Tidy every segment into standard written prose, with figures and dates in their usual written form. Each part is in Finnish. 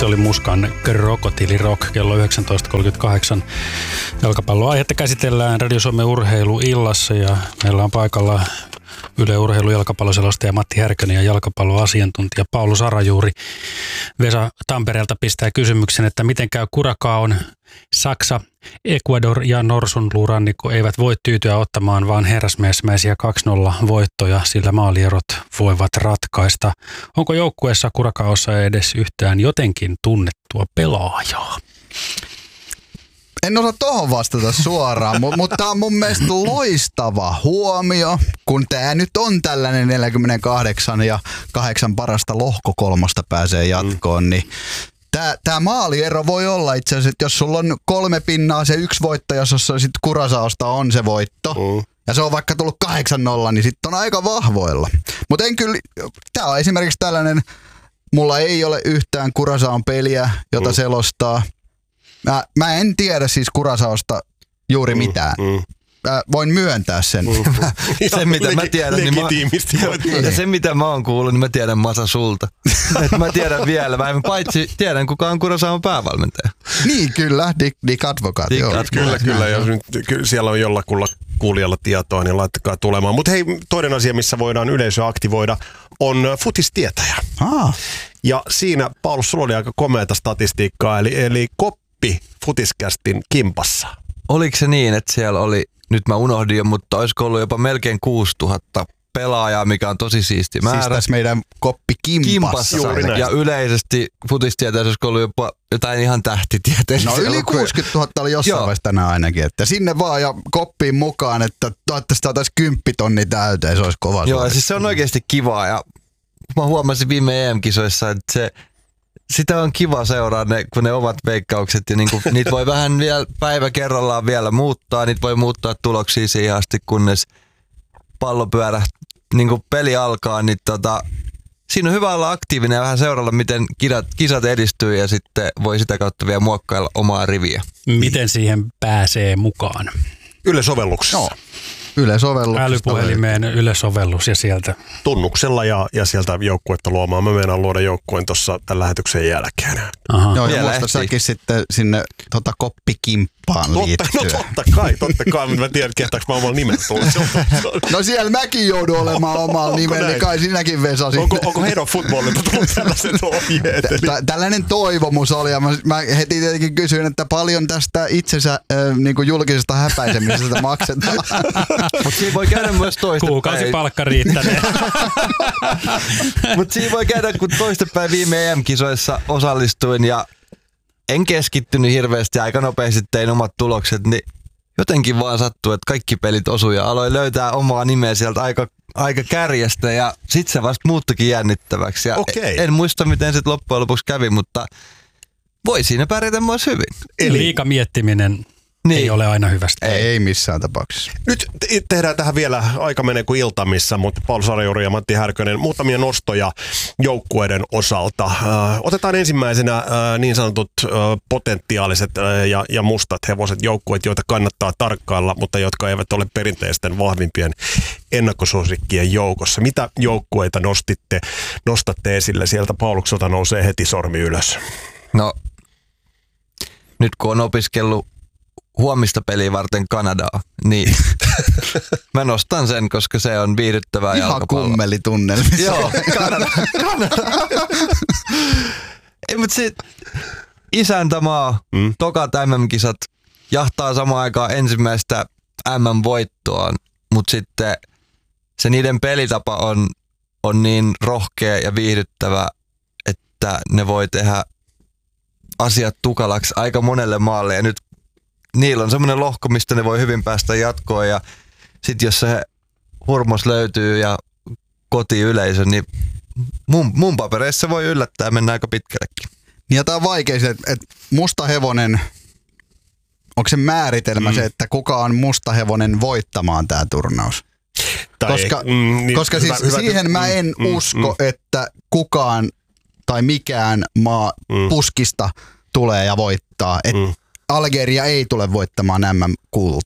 Se oli Muskan Krokotiilirock kello 19.38. Jalkapalloaihetta käsitellään Radio Suomen urheiluillassa ja meillä on paikalla Yle Urheilu jalkapalloselostaja Matti Härkönen ja jalkapalloasiantuntija Paulus Arajuuri. Vesa Tampereelta pistää kysymyksen, että miten käy Curaçaon. Saksa, Ecuador ja Norsunluurannikko eivät voi tyytyä ottamaan vaan herrasmiesmäisiä 2-0 voittoja, sillä maalierot voivat ratkaista. Onko joukkueessa Curaçaossa edes yhtään jotenkin tunnettua pelaajaa? En osaa tohon vastata suoraan, mutta tämä on mun mielestä loistava huomio, kun tämä nyt on tällainen 48 ja 8 parasta lohkokolmosta pääsee jatkoon, niin tämä maaliero voi olla itse asiassa, että jos sulla on 3 pinnaa, se 1 voitto, jos sitten Curaçaosta on se voitto, ja se on vaikka tullut 8-0, niin sitten on aika vahvoilla. Mutta en kyllä, tämä on esimerkiksi tällainen, mulla ei ole yhtään Curaçaon peliä, jota selostaa. Mä en tiedä siis Curaçaosta juuri mitään. Voin myöntää sen. Se mitä mä tiedän, niin se mitä mä oon kuullut, niin mä tiedän Masa sulta. Mä tiedän vielä vähemmän, paitsi tiedän kuka on Curaçaon päävalmentaja. Niin kyllä, Dick Advocaat. Kyllä, jos nyt siellä on jollakulla kuulijalla tietoa, niin laittakaa tulemaan. Mutta hei, toinen asia, missä voidaan yleisöä aktivoida, on futistietäjä. Ja siinä, Paulus, sulla oli aika komeata statistiikkaa, eli koppi futiskästin kimpassa. Oliko se niin, että siellä oli, nyt mä unohdin jo, mutta olisiko ollut jopa melkein 6000 pelaajaa, mikä on tosi siisti määrä. Siis tässä meidän koppi kimpassa. Ja yleisesti futistieteessä olisiko ollut jopa jotain ihan tähtitieteessä. No yli 60 000 oli jossain vaiheessa tänään ainakin, että sinne vaan ja koppiin mukaan, että toivottavasti saataisiin 10 000 täyteen, se olisi kova. Joo, siis se on oikeasti kivaa ja mä huomasin viime EM-kisoissa, että sitä on kiva seuraa, kun ne ovat veikkaukset ja niinku, niitä voi vähän vielä päivä kerrallaan vielä muuttaa. Niitä voi muuttaa tuloksia siihen asti, kunnes pallopyörä niinku peli alkaa. Niin siinä on hyvä olla aktiivinen ja vähän seuralla, miten kisat edistyy ja sitten voi sitä kautta vielä muokkailla omaa riviä. Miten siihen pääsee mukaan? Yle-sovelluksessa. No. Yle-sovelluksesta. Älypuhelimeen Yle-sovellus ja sieltä. Tunnuksella ja sieltä joukkuetta luomaan. Mä meinaan luoda joukkueen tuossa tämän lähetyksen jälkeen. Joo, ja muista säkin sitten sinne koppikimppaan liittyä. No totta kai, mutta mä tiedän, kehtaanko mä omalla nimellä tulla. No siellä mäkin joudun olemaan omalla nimellä, niin kai sinäkin Vesa sitten. Onko Heron Footballilta tullut tällaiset ohjeet? Tällainen toivomus oli, ja mä heti tietenkin kysyin, että paljon tästä itsensä niin kuin julkisesta häpäisemisestä maksetaan. Mutta siinä voi käydä myös toistepäin. Kuukausipalkka riittäneen. Mutta siinä voi käydä, kun toistepäin viime EM-kisoissa osallistuin ja en keskittynyt hirveästi, aika nopeasti tein omat tulokset, niin jotenkin vaan sattui, että kaikki pelit osui ja aloin löytää omaa nimeä sieltä aika kärjestä ja sit se vasta muuttukin jännittäväksi. Ja en muista, miten sit loppujen lopuksi kävi, mutta voi siinä pärjätä myös hyvin. Eli liika miettiminen ei ole aina hyvästä. Ei missään tapauksessa. Nyt tehdään tähän vielä, aika menee kuin iltamissa, mutta Paulus Arajuuri ja Matti Härkönen, muutamia nostoja joukkueiden osalta. Otetaan ensimmäisenä niin sanotut potentiaaliset ja mustat hevoset joukkueet, joita kannattaa tarkkailla, mutta jotka eivät ole perinteisten vahvimpien ennakkosuosikkien joukossa. Mitä joukkueita nostatte esille? Sieltä Paulukselta nousee heti sormi ylös. No, nyt kun on opiskellut huomista peliä varten Kanadaa, niin mä nostan sen, koska se on viihdyttävää jalkapalloa. Ihan kummelitunnelmissa. Joo, Kanada. Ei, mutta sit isäntämaa, tokat MM-kisat, jahtaa samaan aikaan ensimmäistä MM-voittoaan, mutta sitten se niiden pelitapa on niin rohkea ja viihdyttävä, että ne voi tehdä asiat tukalaksi aika monelle maalle ja nyt niillä on semmoinen lohko, mistä ne voi hyvin päästä jatkoon ja sitten jos se hurmos löytyy ja kotiyleisö, niin mun papereissa voi yllättää ja mennä aika pitkällekin. Ja tää on vaikea se, että musta hevonen, onko se määritelmä se, että kuka on musta hevonen voittamaan tää turnaus? Koska siis siihen mä en usko, että kukaan tai mikään maa puskista tulee ja voittaa. Algeria ei tule voittamaan MM-kultaa.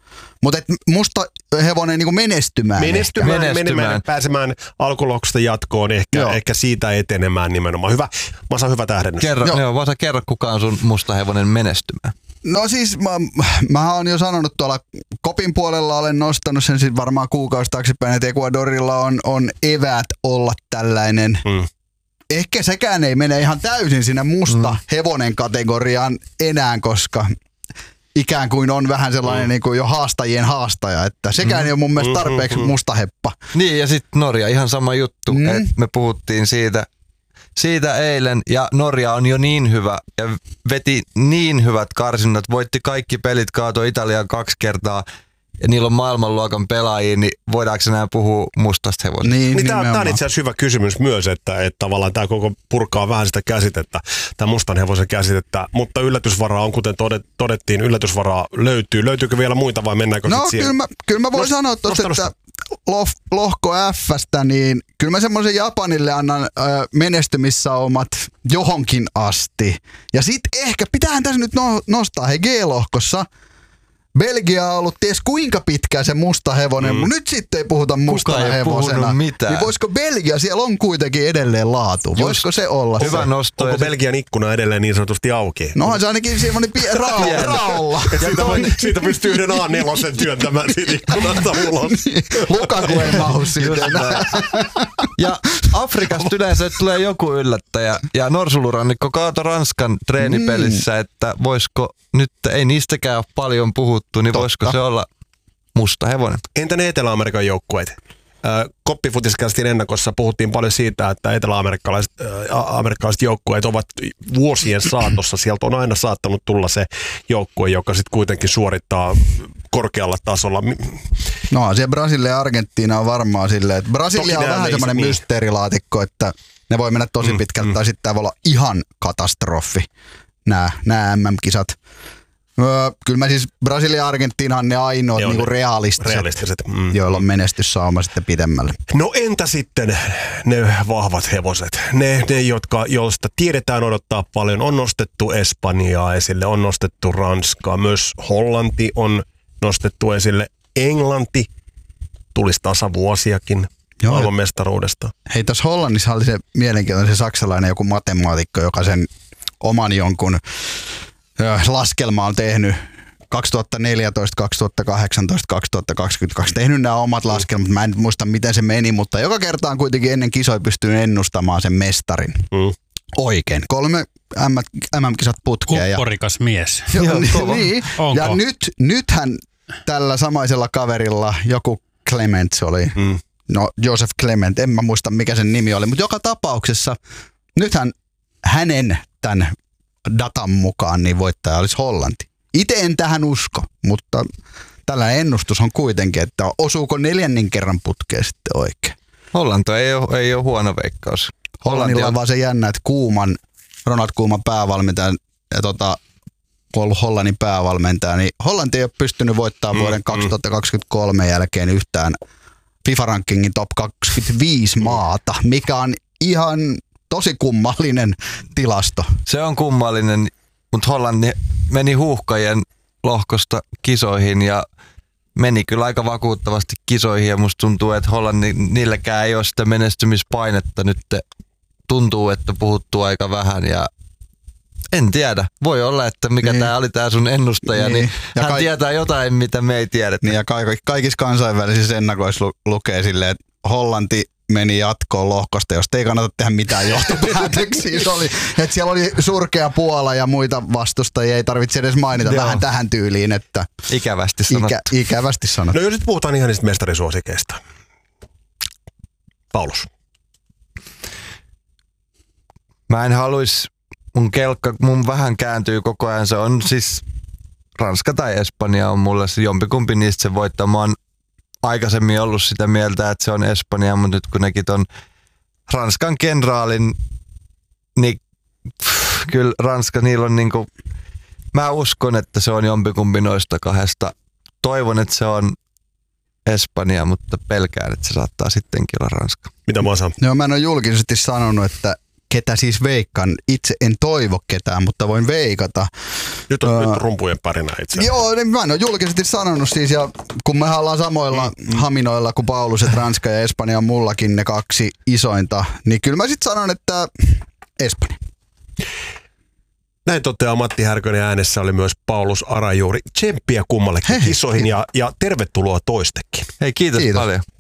Mutta musta hevonen niinku menestymään. Menestymään, pääsemään alkulohkosta jatkoon, ehkä siitä etenemään nimenomaan. Masa, hyvä tähdennys. Kerro, kuka on sun musta hevonen menestymään. No siis mä oon jo sanonut tuolla Kopin puolella, olen nostanut sen siis varmaan kuukausi taaksepäin, että Ecuadorilla on eväät olla tällainen. Ehkä sekään ei mene ihan täysin sinne musta hevonen kategoriaan enää, koska ikään kuin on vähän sellainen niin kuin jo haastajien haastaja, että sekään ei ole mun mielestä tarpeeksi musta heppa. Niin ja sitten Norja ihan sama juttu, että me puhuttiin siitä eilen ja Norja on jo niin hyvä ja veti niin hyvät karsinnat, voitti kaikki pelit, kaatoi Italiaan 2 kertaa ja niillä on maailmanluokan pelaajia, niin voidaanko enää puhua mustasta hevosesta? Niin tämä on itse asiassa hyvä kysymys myös, että tavallaan tämä koko purkaa vähän sitä käsitettä, tämä mustan hevosen käsitettä, mutta yllätysvaraa on, kuten todettiin, yllätysvaraa löytyy. Löytyykö vielä muita vai mennäänkö sitten siihen? Kyllä mä voin sanoa tuosta, että lohko F:stä, niin kyllä mä semmoisen Japanille annan menestymissaumat johonkin asti. Ja sit ehkä, pitäähän tässä nyt nostaa, G-lohkossa, Belgia on ollut ties kuinka pitkään se musta hevonen, mutta nyt sitten ei puhuta mustana hevosena. Niin voisiko Belgia, siellä on kuitenkin edelleen laatu. Voisiko se olla hyvä se? nosto. Onko Belgian ikkuna edelleen niin sanotusti auki? Nohan se ainakin semmoinen raolla. Siitä pystyy yhden A4 työntämään siitä ikkunasta ulos. Lukaku ei mahu siitä. Ja Afrikasta yleensä tulee joku yllättäjä. Ja Norsulurannikko kaato Ranskan treenipelissä, että voisiko nyt, ei niistäkään ole paljon puhuttu, niin voisiko se olla musta hevonen? Entä ne Etelä-Amerikan joukkueet? Koppifutiskästin ennakossa puhuttiin paljon siitä, että etelä-amerikkalaiset joukkueet ovat vuosien saatossa. Sieltä on aina saattanut tulla se joukkue, joka sitten kuitenkin suorittaa korkealla tasolla. No se Brasilia ja Argentiina on varmaan silleen, että Brasilia on vähän semmoinen mysteerilaatikko, että ne voi mennä tosi pitkältä tai sitten voi olla ihan katastrofi nämä MM-kisat. Kyllä mä siis Brasilia ja Argentiina on ne ainoat niinku realistiset. Joilla on menestyssauma sitten pidemmälle. No entä sitten ne vahvat hevoset? Ne joista tiedetään odottaa paljon. On nostettu Espanjaa esille, on nostettu Ranskaa. Myös Hollanti on nostettu esille. Englanti tulisi tasavuosiakin maailmanmestaruudesta. Hei, tässä Hollannissa oli se mielenkiintoinen se saksalainen joku matemaatikko, joka sen oman jonkun laskelma on tehnyt 2014, 2018, 2022. Tehnyt nämä omat laskelmat. Mä en muista, miten se meni, mutta joka kertaan kuitenkin ennen kisoja pystyy ennustamaan sen mestarin. Oikein. 3 MM-kisat putkeen. Kupporikas mies. Niin. Ja nythän tällä samaisella kaverilla joku Clement oli. No, Joseph Clement. En mä muista, mikä sen nimi oli. Mutta joka tapauksessa nythän hänen tämän datan mukaan niin voittaja olisi Hollanti. Itse en tähän usko, mutta tällainen ennustus on kuitenkin, että osuuko 4. kerran putkeen sitten oikein. Hollanti ei ole huono veikkaus. Hollannilla on vaan se jännä, että Ronald Koeman päävalmentaja ja kun on ollut Hollannin päävalmentaja, niin Hollanti ei ole pystynyt voittamaan vuoden 2023 jälkeen yhtään FIFA-rankingin top 25 maata, mikä on ihan tosi kummallinen tilasto. Se on kummallinen, mutta Hollanti meni huuhkajien lohkosta kisoihin ja meni kyllä aika vakuuttavasti kisoihin ja musta tuntuu, että niilläkään ei ole sitä menestymispainetta nyt. Tuntuu, että puhuttuu aika vähän ja en tiedä. Voi olla, että mikä tää oli tää sun ennustaja, niin hän tietää jotain, mitä me ei tiedetä. Niin ja kaikissa kansainvälisissä ennakoissa lukee silleen, että Hollanti meni jatkoon lohkosta, josta ei kannata tehdä mitään johtopäätöksiä. Että siellä oli surkea Puola ja muita vastustajia, ei tarvitse edes mainita vähän tähän tyyliin. Että ikävästi sanottu. Ikävästi sanottu. No jos nyt puhutaan ihan niistä mestarisuosikeista. Paulus. Mä en haluis, mun vähän kääntyy koko ajan. Se on siis Ranska tai Espanja on mulle se jompikumpi niistä se voittaa. Mä oon aikaisemmin ollut sitä mieltä, että se on Espanja, mutta nyt kun nekin ton Ranskan kenraalin, niin kyllä Ranska, niillä on niinku, mä uskon, että se on jompikumpi noista kahdesta. Toivon, että se on Espanja, mutta pelkään, että se saattaa sittenkin olla Ranska. Mitä mä saan? Joo, mä en ole julkisesti sanonut, että ketä siis veikkaan. Itse en toivo ketään, mutta voin veikata. Nyt on rumpujen parina itse. Joo, niin mä en ole julkisesti sanonut siis, ja kun me ollaan samoilla haminoilla kuin Paulus, että Ranska ja Espanja on mullakin ne 2 isointa, niin kyllä mä sitten sanon, että Espanja. Näin toteaa Matti Härkönen, äänessä oli myös Paulus Arajuuri. Tsemppiä kummallekin kisoihin ja tervetuloa toistekin. Hei, kiitos paljon.